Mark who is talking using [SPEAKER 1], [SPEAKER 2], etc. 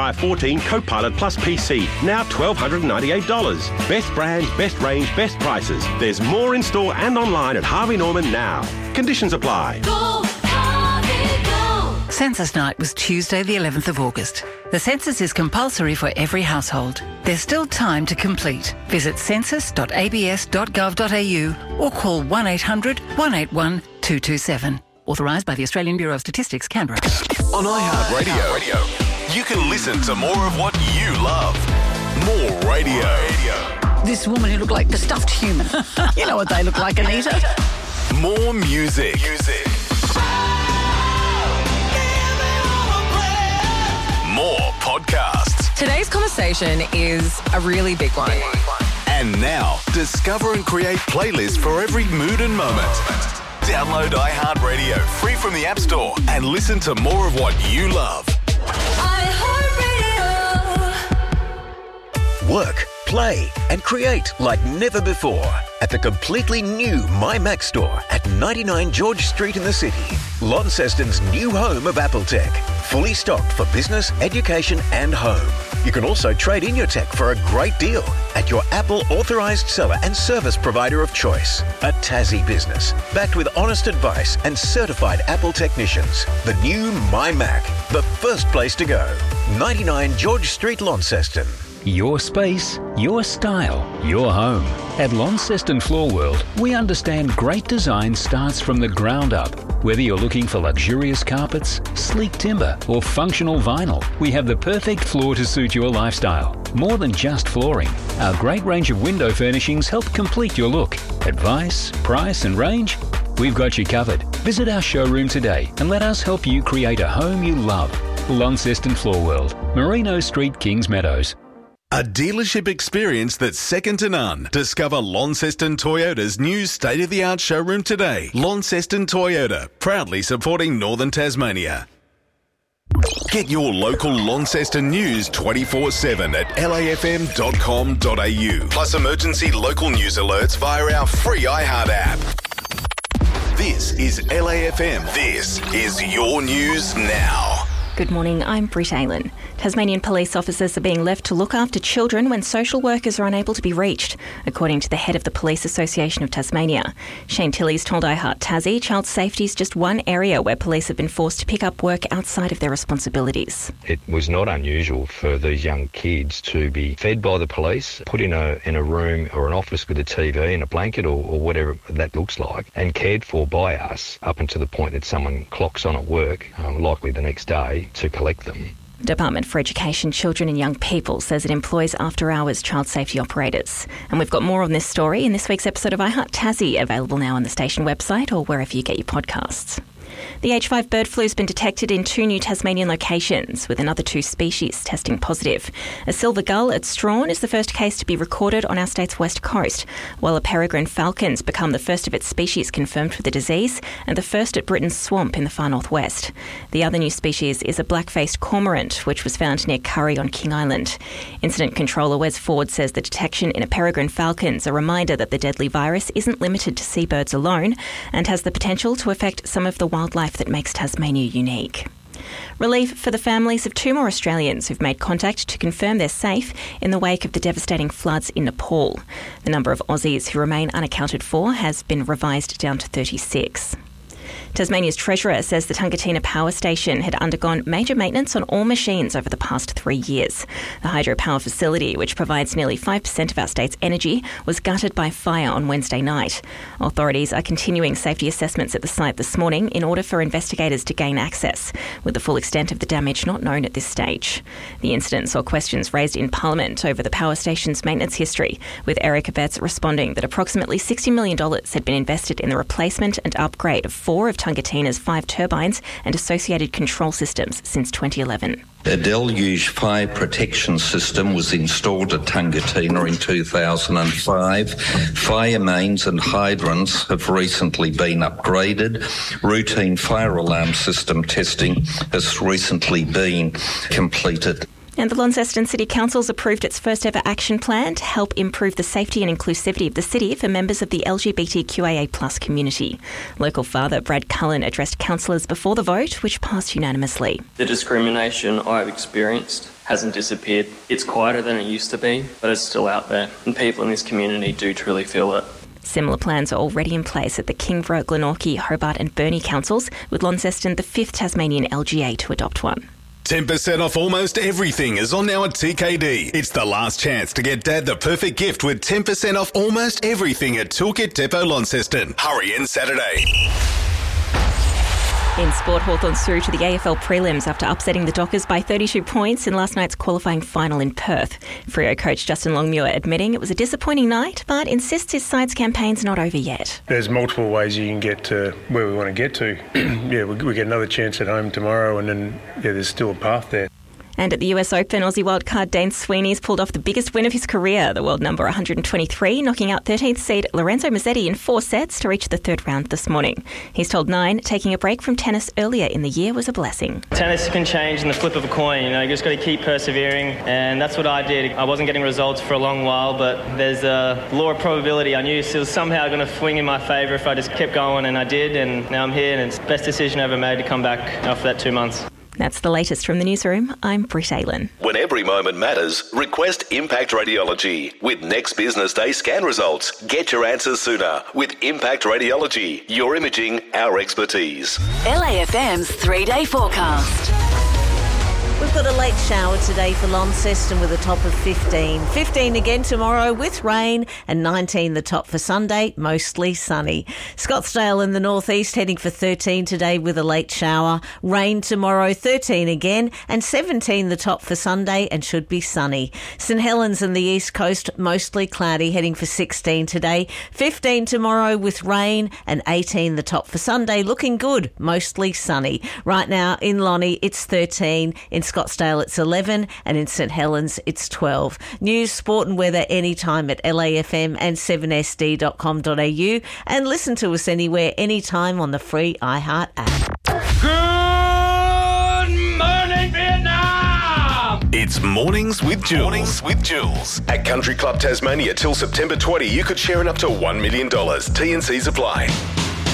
[SPEAKER 1] Fire 14 Copilot Plus PC, now $1,298. Best brand, best range, best prices. There's more in store and online at Harvey Norman now. Conditions apply.
[SPEAKER 2] Go, Harvey, go.
[SPEAKER 3] Census night was Tuesday the 11th of August. The census is compulsory for every household. There's still time to complete. Visit census.abs.gov.au or call 1800 181 227. Authorised by the Australian Bureau of Statistics, Canberra.
[SPEAKER 4] On iHeartRadio, you can listen to more of what you love. More radio.
[SPEAKER 3] This woman who looked like a stuffed human. You know what they look like, Anita.
[SPEAKER 4] More music. More podcasts.
[SPEAKER 5] Today's conversation is a really big one.
[SPEAKER 4] And now, discover and create playlists for every mood and moment. Download iHeartRadio free from the App Store and listen to more of what you love.
[SPEAKER 2] iHeartRadio.
[SPEAKER 6] Work, play and create like never before at the completely new MyMac store at 99 George Street in the city. Launceston's new home of Apple Tech. Fully stocked for business, education and home. You can also trade in your tech for a great deal at your Apple authorised seller and service provider of choice. A Tassie business, backed with honest advice and certified Apple technicians. The new MyMac, the first place to go. 99 George Street, Launceston.
[SPEAKER 7] Your space, your style, your home. At Launceston Floor World, we understand great design starts from the ground up. Whether you're looking for luxurious carpets, sleek timber, or functional vinyl, we have the perfect floor to suit your lifestyle. More than just flooring, our great range of window furnishings help complete your look. Advice, price, and range? We've got you covered. Visit our showroom today and let us help you create a home you love. Launceston Floor World, Merino Street, Kings Meadows.
[SPEAKER 4] A dealership experience that's second to none. Discover Launceston Toyota's new state-of-the-art showroom today. Launceston Toyota, proudly supporting Northern Tasmania. Get your local Launceston news 24/7 at lafm.com.au. Plus emergency local news alerts via our free iHeart app. This is LAFM. This is your news now.
[SPEAKER 8] Good morning, I'm Britt Aylen. Tasmanian police officers are being left to look after children when social workers are unable to be reached, according to the head of the Police Association of Tasmania. Shane Tilley's told iHeart Tassie child safety is just one area where police have been forced to pick up work outside of their responsibilities.
[SPEAKER 9] It was not unusual for these young kids to be fed by the police, put in a room or an office with a TV and a blanket or whatever that looks like, and cared for by us up until the point that someone clocks on at work, likely the next day, to collect them.
[SPEAKER 8] The Department for Education, Children and Young People says it employs after-hours child safety operators. And we've got more on this story in this week's episode of iHeart Tassie, available now on the station website or wherever you get your podcasts. The H5 bird flu has been detected in 2 new Tasmanian locations, with another 2 species testing positive. A silver gull at Strahan is the first case to be recorded on our state's west coast, while a peregrine falcon's become the first of its species confirmed for the disease and the first at Britton's Swamp in the far northwest. The other new species is a black-faced cormorant, which was found near Curry on King Island. Incident controller Wes Ford says the detection in a peregrine falcon's a reminder that the deadly virus isn't limited to seabirds alone and has the potential to affect some of the wildlife that makes Tasmania unique. Relief for the families of 2 more Australians who've made contact to confirm they're safe in the wake of the devastating floods in Nepal. The number of Aussies who remain unaccounted for has been revised down to 36. Tasmania's Treasurer says the Tungatina Power Station had undergone major maintenance on all machines over the past 3 years. The hydropower facility, which provides nearly 5% of our state's energy, was gutted by fire on Wednesday night. Authorities are continuing safety assessments at the site this morning in order for investigators to gain access, with the full extent of the damage not known at this stage. The incident saw questions raised in Parliament over the power station's maintenance history, with Eric Abetz responding that approximately $60 million had been invested in the replacement and upgrade of 4 of Tungatina's 5 turbines and associated control systems since 2011.
[SPEAKER 10] A deluge fire protection system was installed at Tungatina in 2005. Fire mains and hydrants have recently been upgraded. Routine fire alarm system testing has recently been completed.
[SPEAKER 8] And the Launceston City Council's approved its first ever action plan to help improve the safety and inclusivity of the city for members of the LGBTQIA+ community. Local father Brad Cullen addressed councillors before the vote, which passed unanimously.
[SPEAKER 11] The discrimination I've experienced hasn't disappeared. It's quieter than it used to be, but it's still out there, and people in this community do truly feel it.
[SPEAKER 8] Similar plans are already in place at the Kingborough, Glenorchy, Hobart and Burnie councils, with Launceston the 5th Tasmanian LGA to adopt one.
[SPEAKER 4] 10% off almost everything is on now at TKD. It's the last chance to get Dad the perfect gift with 10% off almost everything at Toolkit Depot Launceston. Hurry in Saturday.
[SPEAKER 8] In sport, Hawthorn through to the AFL prelims after upsetting the Dockers by 32 points in last night's qualifying final in Perth. Freo coach Justin Longmuir admitting it was a disappointing night, but insists his side's campaign's not over yet.
[SPEAKER 12] There's multiple ways you can get to where we want to get to. We get another chance at home tomorrow, and then there's still a path there.
[SPEAKER 8] And at the US Open, Aussie wildcard Dane Sweeney's pulled off the biggest win of his career, the world number 123, knocking out 13th seed Lorenzo Musetti in 4 sets to reach the third round this morning. He's told Nine taking a break from tennis earlier in the year was a blessing.
[SPEAKER 13] Tennis can change in the flip of a coin, you just got to keep persevering, and that's what I did. I wasn't getting results for a long while, but there's a law of probability. I knew it was somehow going to swing in my favour if I just kept going, and I did, and now I'm here, and it's the best decision I ever made to come back after that 2 months.
[SPEAKER 8] That's the latest from the newsroom. I'm Britt Aylan.
[SPEAKER 14] When every moment matters, request Impact Radiology. With next business day scan results, get your answers sooner. With Impact Radiology, your imaging, our expertise.
[SPEAKER 2] LAFM's 3-day forecast.
[SPEAKER 15] We've got a late shower today for Launceston with a top of 15. 15 again tomorrow with rain, and 19 the top for Sunday, mostly sunny. Scottsdale in the northeast heading for 13 today with a late shower. Rain tomorrow, 13 again, and 17 the top for Sunday and should be sunny. St Helens in the east coast, mostly cloudy, heading for 16 today. 15 tomorrow with rain, and 18 the top for Sunday, looking good, mostly sunny. Right now in Lonnie it's 13, in Scottsdale it's 11, and in St Helens it's 12. News, sport and weather anytime at LAFM and 7sd.com.au, and listen to us anywhere, anytime on the free iHeart app.
[SPEAKER 14] Good morning, Vietnam!
[SPEAKER 4] It's Mornings with Jules. At Country Club Tasmania till September 20, you could share in up to $1 million. T&Cs apply.